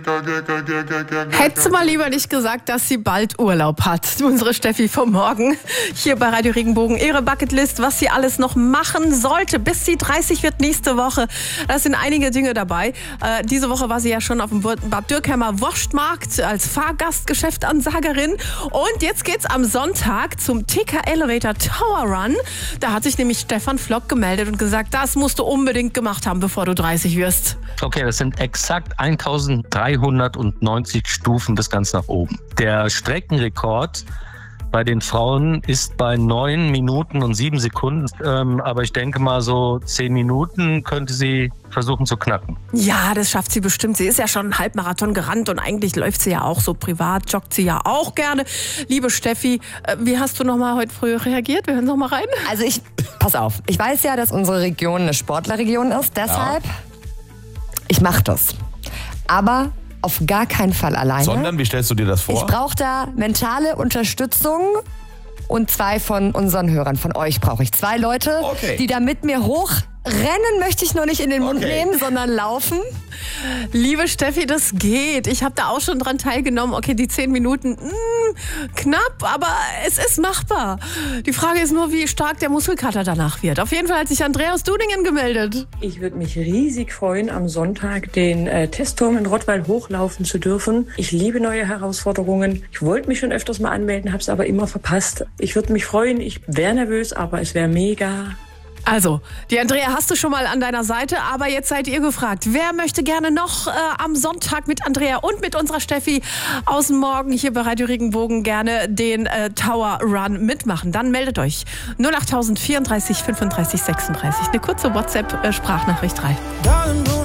Hättest du mal lieber nicht gesagt, dass sie bald Urlaub hat. Unsere Steffi vom Morgen hier bei Radio Regenbogen. Ihre Bucketlist, was sie alles noch machen sollte, bis sie 30 wird nächste Woche. Da sind einige Dinge dabei. Diese Woche war sie ja schon auf dem Bad Dürkheimer Wurstmarkt als Fahrgastgeschäftsansagerin. Und jetzt geht's am Sonntag zum TK Elevator Tower Run. Da hat sich nämlich Stefan Flock gemeldet und gesagt, das musst du unbedingt gemacht haben, bevor du 30 wirst. Okay, das sind exakt 1390 Stufen bis ganz nach oben. Der Streckenrekord bei den Frauen ist bei 9 Minuten und 7 Sekunden. Aber ich denke mal, so 10 Minuten könnte sie versuchen zu knacken. Ja, das schafft sie bestimmt. Sie ist ja schon einen Halbmarathon gerannt und eigentlich läuft sie ja auch so privat, joggt sie ja auch gerne. Liebe Steffi, wie hast du noch mal heute früh reagiert? Wir hören noch mal rein. Also pass auf, ich weiß ja, dass unsere Region eine Sportlerregion ist, deshalb, ich mache das. Aber auf gar keinen Fall alleine. Sondern, wie stellst du dir das vor? Ich brauche da mentale Unterstützung und 2 von unseren Hörern, von euch brauche ich. 2 Leute, die da mit mir hochrennen, möchte ich noch nicht in den Mund nehmen, sondern laufen. Liebe Steffi, das geht. Ich habe da auch schon dran teilgenommen. Okay, die 10 Minuten, knapp, aber es ist machbar. Die Frage ist nur, wie stark der Muskelkater danach wird. Auf jeden Fall hat sich Andrea aus Dudingen gemeldet. Ich würde mich riesig freuen, am Sonntag den Testturm in Rottweil hochlaufen zu dürfen. Ich liebe neue Herausforderungen. Ich wollte mich schon öfters mal anmelden, habe es aber immer verpasst. Ich würde mich freuen. Ich wäre nervös, aber es wäre mega. Also, die Andrea hast du schon mal an deiner Seite, aber jetzt seid ihr gefragt. Wer möchte gerne noch am Sonntag mit Andrea und mit unserer Steffi aus dem Morgen hier bei Radio Regenbogen gerne den Tower Run mitmachen? Dann meldet euch 08000 34 35 36. Eine kurze WhatsApp-Sprachnachricht rein.